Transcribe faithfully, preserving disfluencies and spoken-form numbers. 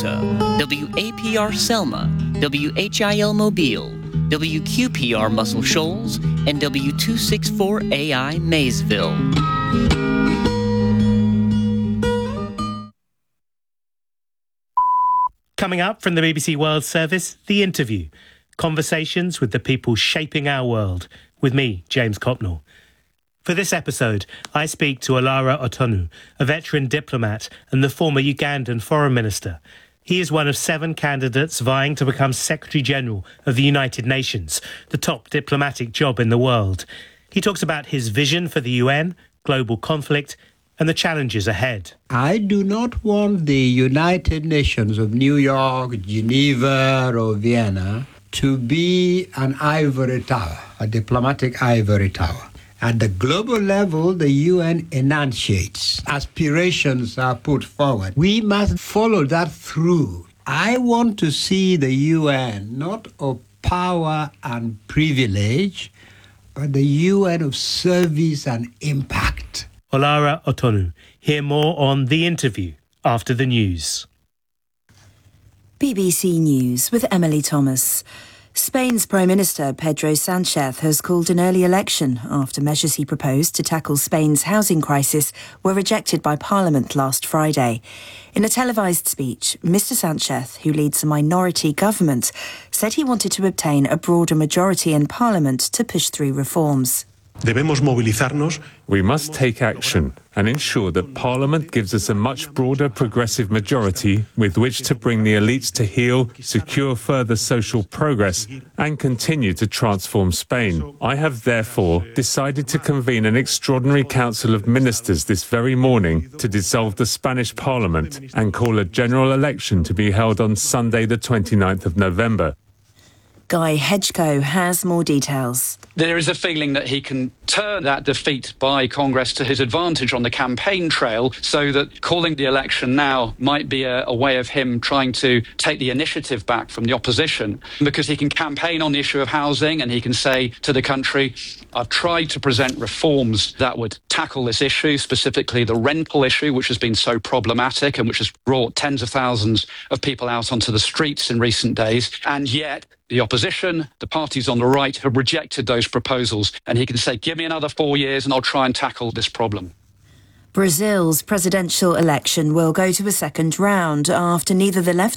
Minnesota, W A P R Selma, W H I L Mobile, W Q P R Muscle Shoals, and W two sixty-four A I Maysville. Coming up from the B B C World Service, The Interview. Conversations with the people shaping our world. With me, James Copnell. For this episode, I speak to Olara Otonu, a veteran diplomat and the former Ugandan foreign minister. He is one of seven candidates vying to become Secretary-General of the United Nations, the top diplomatic job in the world. He talks about his vision for the U N, global conflict, and the challenges ahead. I do not want the United Nations of New York, Geneva, or Vienna to be an ivory tower, a diplomatic ivory tower. At the global level, the U N enunciates. Aspirations are put forward. We must follow that through. I want to see the U N not of power and privilege, but the U N of service and impact. Olara Otonu. Hear more on The Interview after the news. B B C News with Emily Thomas. Spain's Prime Minister Pedro Sanchez has called an early election after measures he proposed to tackle Spain's housing crisis were rejected by Parliament last Friday. In a televised speech, Mr Sanchez, who leads a minority government, said he wanted to obtain a broader majority in Parliament to push through reforms. Debemos movilizarnos. We must take action and ensure that Parliament gives us a much broader progressive majority with which to bring the elites to heel, secure further social progress and continue to transform Spain. I have therefore decided to convene an extraordinary Council of Ministers this very morning to dissolve the Spanish Parliament and call a general election to be held on Sunday the twenty-ninth of November. Guy Hedgecoe has more details. There is a feeling that he can turn that defeat by Congress to his advantage on the campaign trail, so that calling the election now might be a, a way of him trying to take the initiative back from the opposition, because he can campaign on the issue of housing and he can say to the country, I've tried to present reforms that would tackle this issue, specifically the rental issue, which has been so problematic and which has brought tens of thousands of people out onto the streets in recent days, and yet the opposition, the parties on the right, have rejected those proposals. And he can say, give me another four years and I'll try and tackle this problem. Brazil's presidential election will go to a second round after neither the left